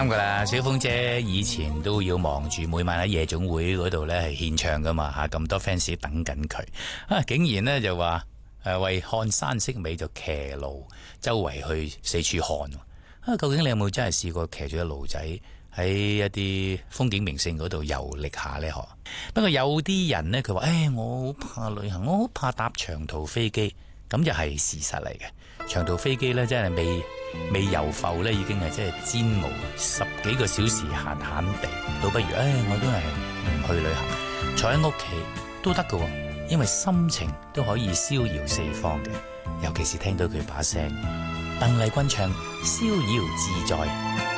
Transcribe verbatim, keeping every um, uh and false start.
啱噶啦，小鳳姐以前都要忙住每晚喺夜總會嗰度呢係獻唱噶嘛吓，咁多 fans 等緊佢啊，竟然呢就話誒為看山色美就騎驢周圍去四處看啊！究竟你有冇真係試過騎住個驢仔喺一啲風景名勝嗰度遊歷下呢？嗬，不過有啲人呢，佢話誒我好怕旅行，我好怕搭長途飛機，咁就係事實嚟嘅。長途飛機呢，真係未未遊埠呢，已經係即係煎熬十幾個小時閒閒地，倒不如誒我都係唔去旅行，坐喺屋企都得㗎，因為心情都可以逍遙四方嘅，尤其是聽到佢把聲，鄧麗君唱逍遙自在。